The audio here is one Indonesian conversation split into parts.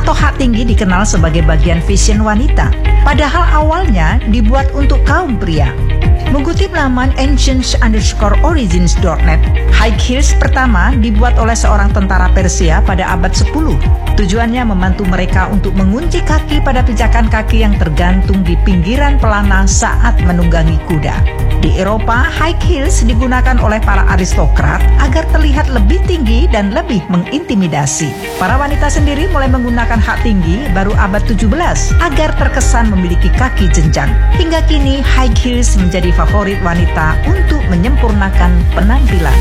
atau hak tinggi dikenal sebagai bagian fashion wanita, padahal awalnya dibuat untuk kaum pria. Mengutip laman ancients_origins.net, high heels pertama dibuat oleh seorang tentara Persia pada abad 10. Tujuannya membantu mereka untuk mengunci kaki pada pijakan kaki yang tergantung di pinggiran pelana saat menunggangi kuda. Di Eropa, high heels digunakan oleh para aristokrat agar terlihat lebih tinggi dan lebih mengintimidasi. Para wanita sendiri mulai menggunakan hak tinggi baru abad 17 agar terkesan memiliki kaki jenjang. Hingga kini, high heels menjadi favorit wanita untuk menyempurnakan penampilan.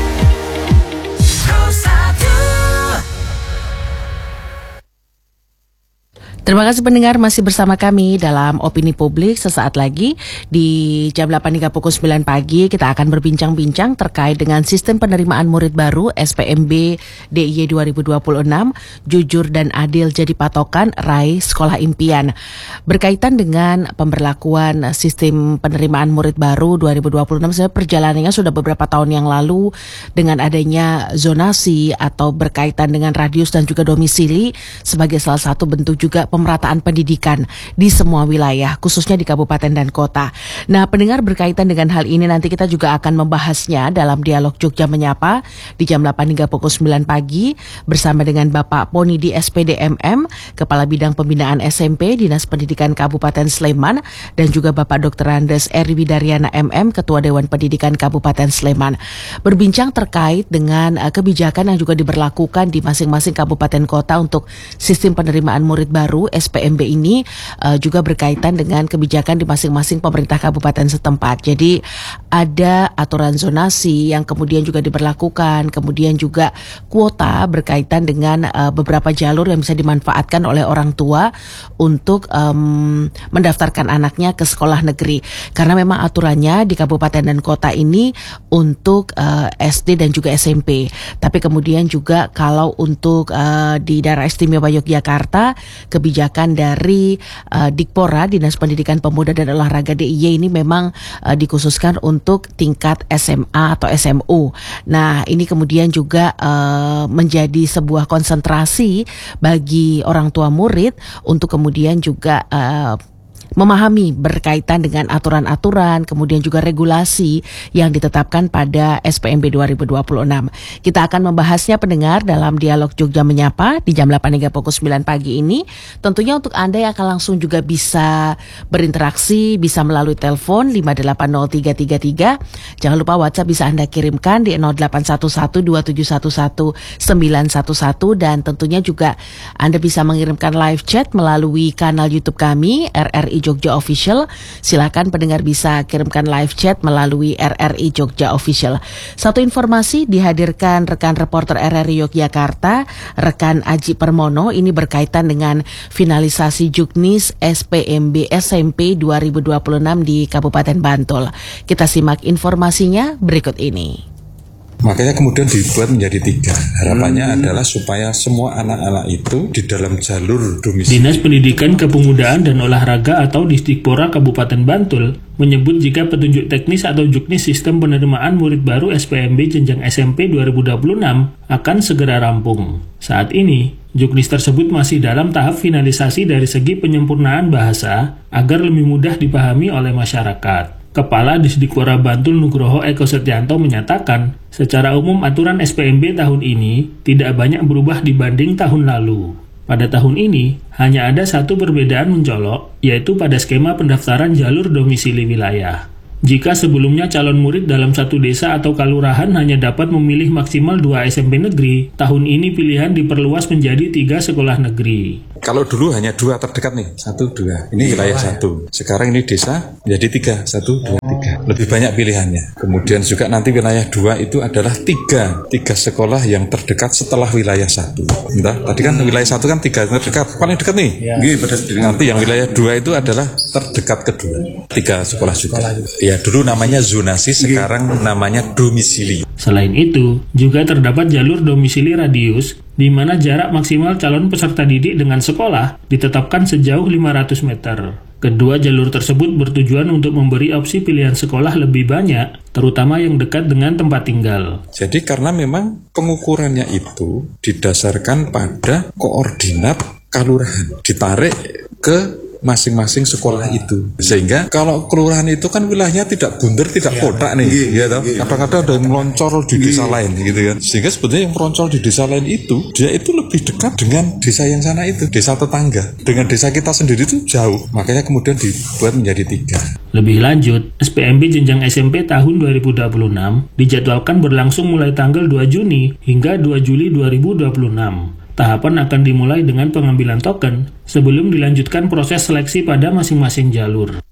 Terima kasih pendengar masih bersama kami dalam Opini Publik. Sesaat lagi di jam 8 hingga pukul 9 pagi kita akan berbincang-bincang terkait dengan sistem penerimaan murid baru SPMB DIY 2026, jujur dan adil jadi patokan raih sekolah impian. Berkaitan dengan pemberlakuan sistem penerimaan murid baru 2026, saya perjalanannya sudah beberapa tahun yang lalu dengan adanya zonasi atau berkaitan dengan radius dan juga domisili sebagai salah satu bentuk juga pemerataan pendidikan di semua wilayah, khususnya di kabupaten dan kota. Nah, pendengar, berkaitan dengan hal ini nanti kita juga akan membahasnya dalam dialog Jogja Menyapa di jam 8 hingga pukul 9 pagi bersama dengan Bapak Ponidi SPDMM, Kepala Bidang Pembinaan SMP Dinas Pendidikan Kabupaten Sleman, dan juga Bapak Dr. Andes Eri Widaryana MM, Ketua Dewan Pendidikan Kabupaten Sleman. Berbincang terkait dengan kebijakan yang juga diberlakukan di masing-masing kabupaten kota untuk sistem penerimaan murid baru SPMB ini, juga berkaitan dengan kebijakan di masing-masing pemerintah kabupaten setempat. Jadi ada aturan zonasi yang kemudian juga diberlakukan, kemudian juga kuota berkaitan dengan beberapa jalur yang bisa dimanfaatkan oleh orang tua untuk mendaftarkan anaknya ke sekolah negeri. Karena memang aturannya di kabupaten dan kota ini untuk SD dan juga SMP. Tapi kemudian juga kalau untuk di daerah istimewa Yogyakarta, kebijakan dari Dikpora, Dinas Pendidikan Pemuda dan Olahraga DIY ini memang dikhususkan untuk tingkat SMA atau SMU. Nah, ini kemudian juga menjadi sebuah konsentrasi bagi orang tua murid untuk kemudian juga memahami berkaitan dengan aturan-aturan, kemudian juga regulasi yang ditetapkan pada SPMB 2026. Kita akan membahasnya pendengar dalam dialog Jogja Menyapa di jam 8 hingga pukul 9 pagi ini. Tentunya untuk Anda yang akan langsung juga bisa berinteraksi, bisa melalui telepon 580333. Jangan lupa WhatsApp bisa Anda kirimkan di 08112711 dan tentunya juga Anda bisa mengirimkan live chat melalui kanal YouTube kami RRI Jogja Official. Silakan pendengar bisa kirimkan live chat melalui RRI Jogja Official. Satu informasi dihadirkan rekan reporter RRI Yogyakarta, rekan Aji Permono, ini berkaitan dengan finalisasi Juknis SPMB SMP 2026 di Kabupaten Bantul. Kita simak informasinya berikut ini. Makanya kemudian dibuat menjadi 3. Harapannya adalah supaya semua anak-anak itu di dalam jalur domisili. Dinas Pendidikan Kepemudaan dan Olahraga atau Disdikpora Kabupaten Bantul menyebut jika petunjuk teknis atau juknis sistem penerimaan murid baru SPMB jenjang SMP 2026 akan segera rampung. Saat ini, juknis tersebut masih dalam tahap finalisasi dari segi penyempurnaan bahasa agar lebih mudah dipahami oleh masyarakat. Kepala Disdikpora Bantul Nugroho Eko Setianto menyatakan, secara umum aturan SPMB tahun ini tidak banyak berubah dibanding tahun lalu. Pada tahun ini, hanya ada satu perbedaan mencolok, yaitu pada skema pendaftaran jalur domisili wilayah. Jika sebelumnya calon murid dalam satu desa atau kalurahan hanya dapat memilih maksimal 2 SMP negeri, tahun ini pilihan diperluas menjadi 3 sekolah negeri. Kalau dulu hanya 2 terdekat nih, 1, 2. Ini wilayah 1. Sekarang ini desa menjadi 3, 1, 2, 3. Lebih banyak pilihannya. Kemudian juga nanti wilayah 2 itu adalah 3 sekolah yang terdekat setelah wilayah 1. Entah, tadi kan wilayah 1 kan 3 terdekat, paling dekat nih. Ya. Nanti yang wilayah 2 itu adalah terdekat kedua. 3 sekolah juga. Ya, dulu namanya zonasi, sekarang namanya domisili. Selain itu, juga terdapat jalur domisili radius di mana jarak maksimal calon peserta didik dengan sekolah ditetapkan sejauh 500 meter. Kedua jalur tersebut bertujuan untuk memberi opsi pilihan sekolah lebih banyak, terutama yang dekat dengan tempat tinggal. Jadi karena memang pengukurannya itu didasarkan pada koordinat kalurahan, ditarik ke masing-masing sekolah itu. Sehingga kalau kelurahan itu kan wilayahnya tidak bunder, tidak kotak nih, kadang-kadang ada yang meloncor di desa lain gitu kan. Sehingga sebetulnya yang meloncor di desa lain itu, dia itu lebih dekat dengan desa yang sana itu, desa tetangga. Dengan desa kita sendiri itu jauh. Makanya kemudian dibuat menjadi 3. Lebih lanjut, SPMB jenjang SMP tahun 2026 dijadwalkan berlangsung mulai tanggal 2 Juni hingga 2 Juli 2026. Tahapan akan dimulai dengan pengambilan token sebelum dilanjutkan proses seleksi pada masing-masing jalur.